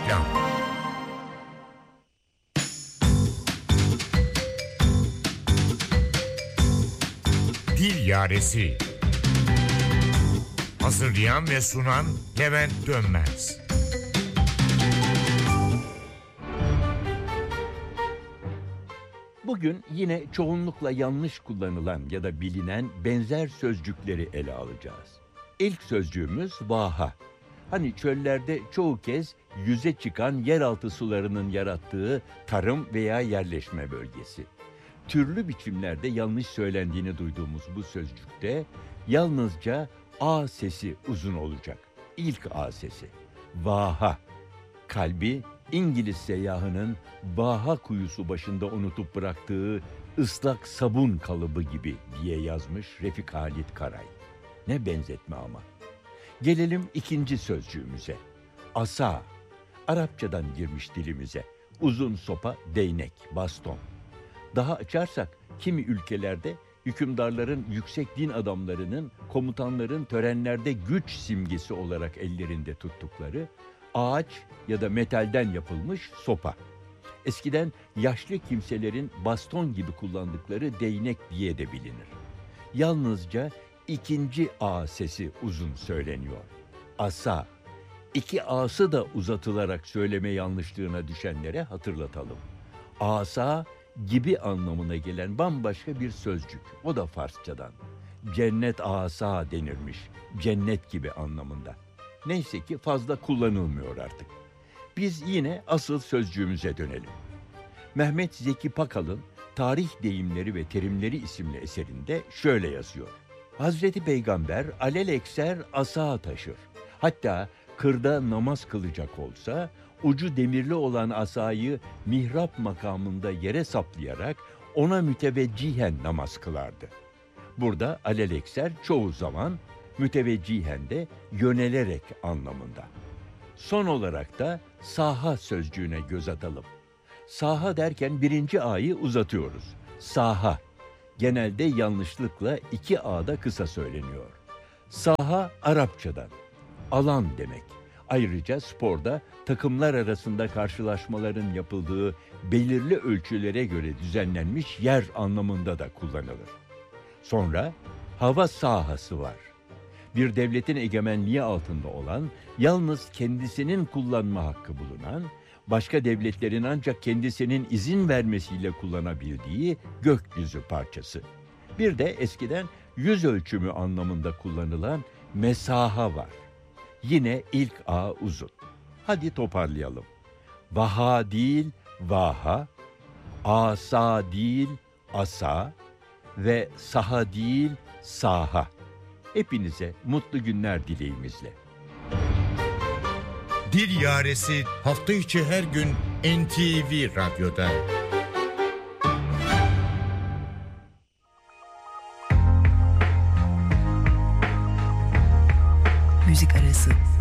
Reklam. Dil Yaresi. Hazırlayan ve sunan Levent Dönmez. Bugün yine çoğunlukla yanlış kullanılan ya da bilinen benzer sözcükleri ele alacağız. İlk sözcüğümüz vaha. Hani çöllerde çoğu kez yüze çıkan yeraltı sularının yarattığı tarım veya yerleşme bölgesi. Türlü biçimlerde yanlış söylendiğini duyduğumuz bu sözcükte yalnızca A sesi uzun olacak. İlk A sesi. Vaha. Kalbi İngiliz seyyahının Vaha kuyusu başında unutup bıraktığı ıslak sabun kalıbı gibi diye yazmış Refik Halit Karay. Ne benzetme ama. Gelelim ikinci sözcüğümüze. Asa. Arapçadan girmiş dilimize. Uzun sopa, değnek, baston. Daha açarsak kimi ülkelerde hükümdarların, yüksek din adamlarının, komutanların törenlerde güç simgesi olarak ellerinde tuttukları ağaç ya da metalden yapılmış sopa. Eskiden yaşlı kimselerin baston gibi kullandıkları değnek diye de bilinir. Yalnızca ikinci A sesi uzun söyleniyor. Asa. İki A'sı da uzatılarak söyleme yanlışlığına düşenlere hatırlatalım. Asa gibi anlamına gelen bambaşka bir sözcük. O da Farsçadan. Cennet asa denirmiş. Cennet gibi anlamında. Neyse ki fazla kullanılmıyor artık. Biz yine asıl sözcüğümüze dönelim. Mehmet Zeki Pakal'ın Tarih Deyimleri ve Terimleri isimli eserinde şöyle yazıyor. Hazreti Peygamber alelekser asa taşır. Hatta kırda namaz kılacak olsa ucu demirli olan asayı mihrap makamında yere saplayarak ona müteveccihen namaz kılardı. Burada alelekser çoğu zaman, müteveccihen de yönelerek anlamında. Son olarak da saha sözcüğüne göz atalım. Saha derken birinci A'yı uzatıyoruz. Saha. Genelde yanlışlıkla iki A'da kısa söyleniyor. Saha Arapçadan. Alan demek. Ayrıca sporda takımlar arasında karşılaşmaların yapıldığı belirli ölçülere göre düzenlenmiş yer anlamında da kullanılır. Sonra hava sahası var. Bir devletin egemenliği altında olan, yalnız kendisinin kullanma hakkı bulunan, başka devletlerin ancak kendisinin izin vermesiyle kullanabildiği gökyüzü parçası. Bir de eskiden yüz ölçümü anlamında kullanılan mesaha var. Yine ilk A uzun. Hadi toparlayalım. Vaha değil, vaha, asa değil, asa ve saha değil, saha. Hepinize mutlu günler dileğimizle. Dil Yaresi hafta içi her gün NTV Radyo'da. Müzik arası.